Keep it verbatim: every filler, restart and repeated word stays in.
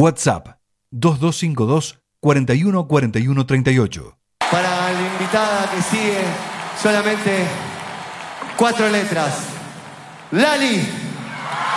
WhatsApp dos dos cinco dos, cuatro uno cuatro uno tres ocho. Para la invitada que sigue, solamente cuatro letras. Lali.